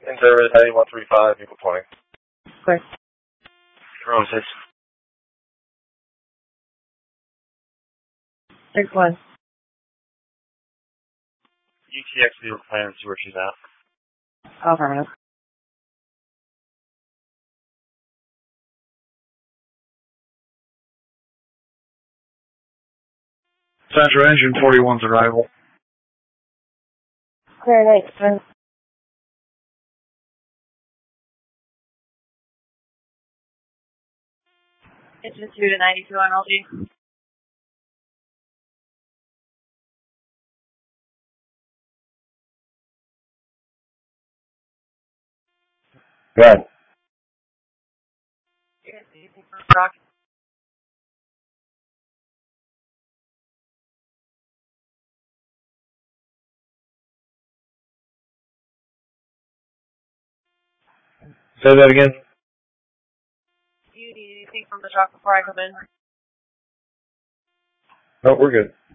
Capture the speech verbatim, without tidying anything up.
In service, heading one three five, vehicle twenty. Clear. Row six. six one. U T X vehicle plan, see where she's at. Affirmative. Central engine forty-one's arrival. Clear night, sir. Engine two to ninety-two M L G. Good. Rock. Say that again. Do you need anything from the truck before I come in? No, we're good.